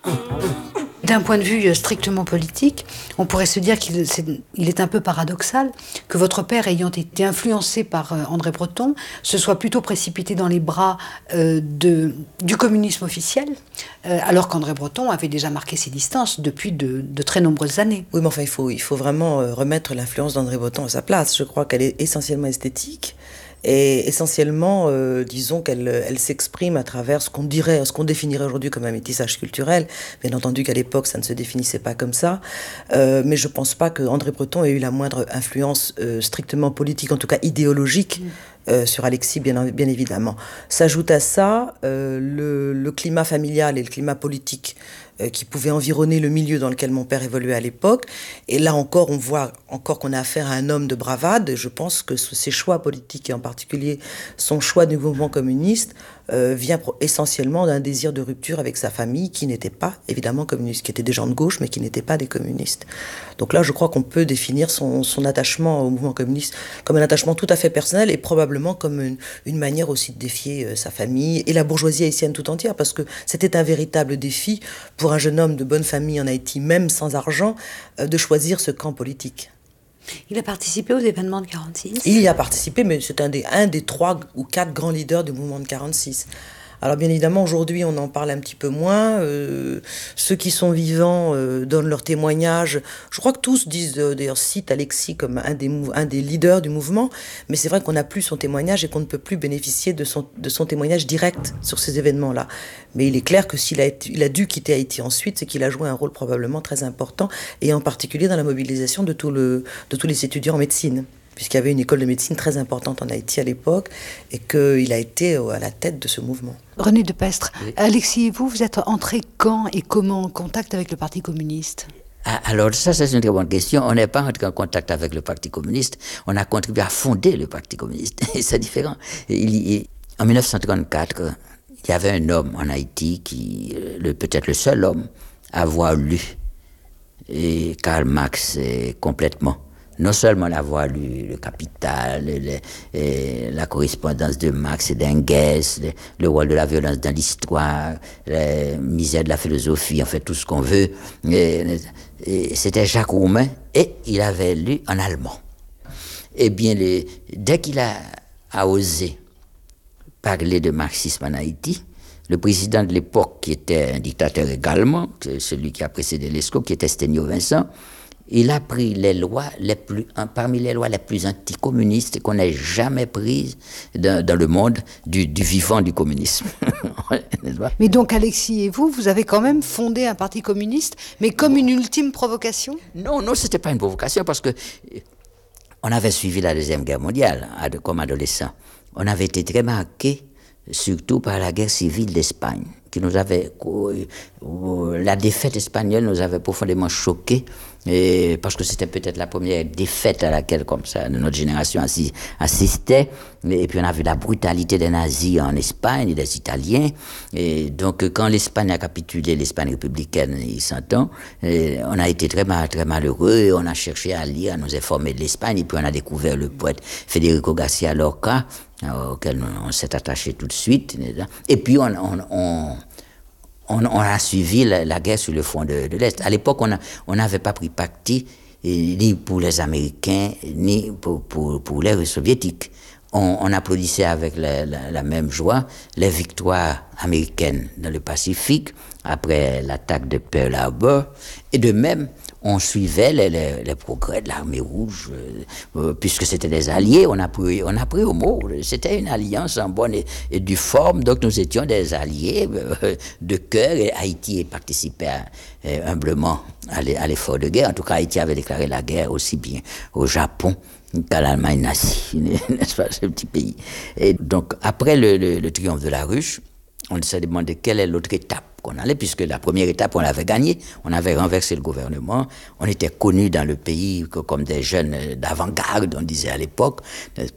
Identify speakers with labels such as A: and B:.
A: D'un point de vue strictement politique, on pourrait se dire qu'il est un peu paradoxal que votre père, ayant été influencé par André Breton, se soit plutôt précipité dans les bras du communisme officiel, alors qu'André Breton avait déjà marqué ses distances depuis de très nombreuses années.
B: Oui, mais enfin, il faut vraiment remettre l'influence d'André Breton à sa place. Je crois qu'elle est essentiellement esthétique. Et essentiellement, disons qu'elle s'exprime à travers ce qu'on définirait aujourd'hui comme un métissage culturel. Bien entendu qu'à l'époque, ça ne se définissait pas comme ça. Mais je ne pense pas que André Breton ait eu la moindre influence strictement politique, en tout cas idéologique, sur Alexis, bien évidemment. S'ajoute à ça le climat familial et le climat politique qui pouvait environner le milieu dans lequel mon père évoluait à l'époque. Et là encore, on voit encore qu'on a affaire à un homme de bravade. Et je pense que ses choix politiques, et en particulier son choix du mouvement communiste, vient essentiellement d'un désir de rupture avec sa famille, qui n'était pas évidemment communiste, qui étaient des gens de gauche, mais qui n'étaient pas des communistes. Donc là, je crois qu'on peut définir son attachement au mouvement communiste comme un attachement tout à fait personnel et probablement comme une manière aussi de défier sa famille et la bourgeoisie haïtienne tout entière, parce que c'était un véritable défi pour un jeune homme de bonne famille en Haïti, même sans argent, de choisir ce camp politique.
A: Il a participé aux événements de 46 ?
B: Il y a participé, mais c'est un des 3 ou 4 grands leaders du mouvement de 46. Alors bien évidemment, aujourd'hui, on en parle un petit peu moins. Ceux qui sont vivants donnent leurs témoignages. Je crois que tous disent, d'ailleurs, citent Alexis comme un des leaders du mouvement. Mais c'est vrai qu'on n'a plus son témoignage et qu'on ne peut plus bénéficier de son témoignage direct sur ces événements-là. Mais il est clair que s'il a dû quitter Haïti ensuite, c'est qu'il a joué un rôle probablement très important, et en particulier dans la mobilisation de tous les étudiants en médecine, puisqu'il y avait une école de médecine très importante en Haïti à l'époque, et qu'il a été à la tête de ce mouvement.
A: René Depestre,
C: oui.
A: Alexis et vous êtes entrés quand et comment en contact avec le Parti communiste ?
C: Alors ça, c'est une très bonne question. On n'est pas entré en contact avec le Parti communiste, on a contribué à fonder le Parti communiste, et c'est différent. En 1934, il y avait un homme en Haïti peut-être le seul homme à avoir lu Karl Marx complètement. Non seulement l'avoir lu, le Capital, la correspondance de Marx et d'Engels, le rôle de la violence dans l'histoire, la misère de la philosophie, en fait tout ce qu'on veut. Et c'était Jacques Roumain, et il avait lu en allemand. Eh bien, dès qu'il a osé parler de marxisme en Haïti, le président de l'époque, qui était un dictateur également, celui qui a précédé Lescaut, qui était Sténio Vincent, il a pris parmi les lois les plus anticommunistes qu'on ait jamais prises dans le monde du vivant du communisme.
A: Mais donc Alexis et vous avez quand même fondé un parti communiste, mais comme une ultime provocation ?
C: Non, c'était pas une provocation, parce que on avait suivi la Deuxième Guerre mondiale comme adolescent. On avait été très marqués, surtout par la guerre civile d'Espagne, qui nous avait, la défaite espagnole nous avait profondément choqués, parce que c'était peut-être la première défaite à laquelle, comme ça, notre génération assistait. Et puis on a vu la brutalité des nazis en Espagne et des Italiens. Et donc quand l'Espagne a capitulé, l'Espagne républicaine, il s'entend, on a été très malheureux. On a cherché à lire, à nous informer de l'Espagne, et puis on a découvert le poète Federico García Lorca, auquel on s'est attaché tout de suite. Et puis on a suivi la guerre sur le front de l'Est. À l'époque, on n'avait pas pris parti ni pour les Américains, ni pour les Soviétiques. On applaudissait avec la même joie les victoires américaines dans le Pacifique, après l'attaque de Pearl Harbor. Et de même, on suivait les progrès de l'armée rouge, puisque c'était des alliés, on a pris au mot. C'était une alliance en bonne et due forme, donc nous étions des alliés de cœur, et Haïti participait humblement à l'effort de guerre. En tout cas, Haïti avait déclaré la guerre aussi bien au Japon qu'à l'Allemagne nazie, n'est-ce pas, ce petit pays. Et donc, après le triomphe de la Ruche, on s'est demandé quelle est l'autre étape qu'on allait, puisque la première étape, on l'avait gagnée, on avait renversé le gouvernement, on était connus dans le pays comme des jeunes d'avant-garde, on disait à l'époque, n'est-ce pas ?